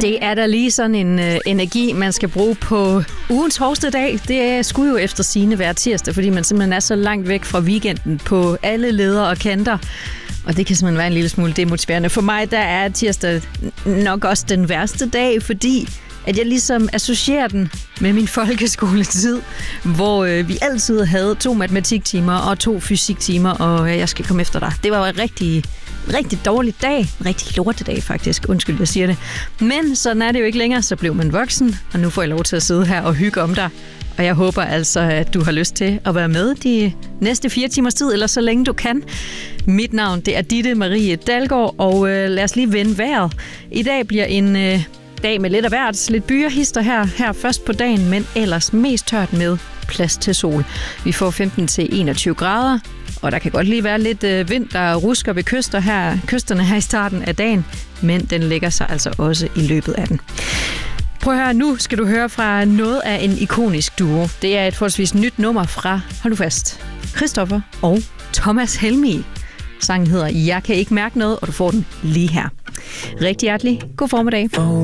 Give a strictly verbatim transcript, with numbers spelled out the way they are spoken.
Det er da lige sådan en øh, energi, man skal bruge på ugens hårdeste dag. Det skulle jo efter sigende være tirsdag, fordi man simpelthen er så langt væk fra weekenden på alle ledder og kanter. Og det kan simpelthen være en lille smule demotiverende. For mig der er tirsdag nok også den værste dag, fordi at jeg ligesom associerer den med min folkeskoletid, hvor øh, vi altid havde to matematiktimer og to fysiktimer, og øh, jeg skal komme efter dig. Det var en rigtig, rigtig dårlig dag. En rigtig lortedag faktisk. Undskyld, jeg siger det. Men sådan er det jo ikke længere. Så blev man voksen, og nu får jeg lov til at sidde her og hygge om dig. Og jeg håber altså, at du har lyst til at være med de næste fire timers tid, eller så længe du kan. Mit navn, det er Ditte Marie Dalgaard, og øh, lad os lige vende vejret. I dag bliver en øh, dag med lidt af hvert. Lidt byerhister her, her først på dagen, men ellers mest tørt med plads til sol. Vi får femten til enogtyve grader, og der kan godt lige være lidt øh, vind, der rusker ved kyster her, kysterne her i starten af dagen, men den lægger sig altså også i løbet af den. Prøv at høre, nu skal du høre fra noget af en ikonisk duo. Det er et forholdsvis nyt nummer fra, hold nu fast, Christoffer og Thomas Helmig. Sangen hedder Jeg kan ikke mærke noget, og du får den lige her. Rigtig hjertelig god formiddag.